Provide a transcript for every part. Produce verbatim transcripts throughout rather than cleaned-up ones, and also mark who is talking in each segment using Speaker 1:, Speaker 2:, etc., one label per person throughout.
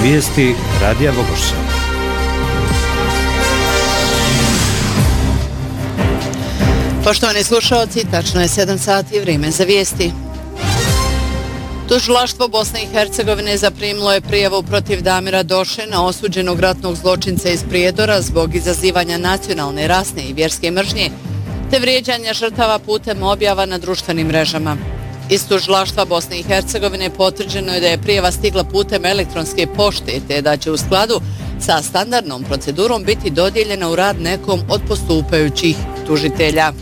Speaker 1: Vijesti Radija Vogošća.
Speaker 2: Poštovani slušalci, tačno je sedam sati, vrijeme za vijesti. Tužilaštvo Bosne i Hercegovine zaprimilo je prijavu protiv Damira Došena, osuđenog ratnog zločinca iz Prijedora zbog izazivanja nacionalne, rasne i vjerske mržnje, te vrijeđanja žrtava putem objava na društvenim mrežama. Iz tužilaštva Bosne i Hercegovine potvrđeno je da je prijava stigla putem elektronske pošte, te da će u skladu sa standardnom procedurom biti dodijeljena u rad nekom od postupajućih tužitelja.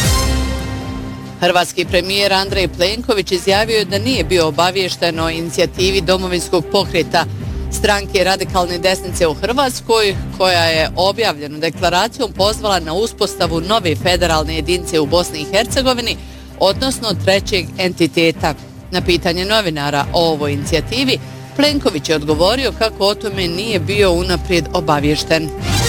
Speaker 2: Hrvatski premijer Andrej Plenković izjavio je da nije bio obaviješten o inicijativi Domovinskog pokreta stranke radikalne desnice u Hrvatskoj, koja je objavljenu deklaracijom pozvala na uspostavu nove federalne jedinice u Bosni i Hercegovini, odnosno trećeg entiteta. Na pitanje novinara o ovoj inicijativi, Plenković je odgovorio kako o tome nije bio unaprijed obaviješten.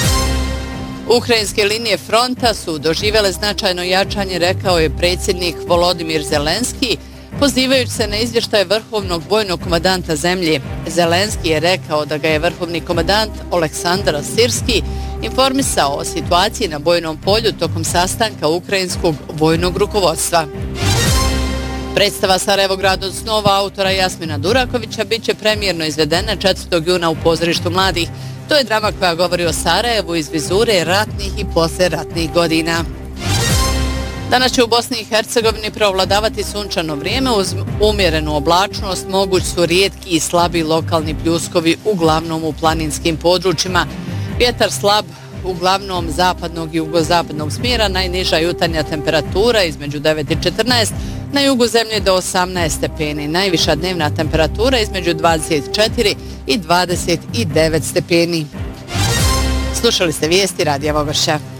Speaker 2: Ukrajinske linije fronta su doživjele značajno jačanje, rekao je predsjednik Volodimir Zelenski, pozivajući se na izvještaj vrhovnog vojnog komandanta zemlje. Zelenski je rekao da ga je vrhovni komandant Oleksandar Sirski informisao o situaciji na bojnom polju tokom sastanka ukrajinskog vojnog rukovodstva. Predstava Sarajevo grad od snova autora Jasmina Durakovića bit će premijerno izvedena četvrtog juna u pozorištu mladih. To je drama koja govori o Sarajevu iz vizure ratnih i posleratnih godina. Danas će u Bosni i Hercegovini preovladavati sunčano vrijeme uz umjerenu oblačnost, moguć su rijetki i slabi lokalni pljuskovi, uglavnom u planinskim područjima. Vjetar slab, uglavnom zapadnog i jugozapadnog smjera, najniža jutarnja temperatura između devet i četrnaest, na jugu zemlje do osamnaest stepeni, najviša dnevna temperatura između dvadeset četiri i dvadeset devet stepeni. Slušali ste vijesti Radija Vogošća.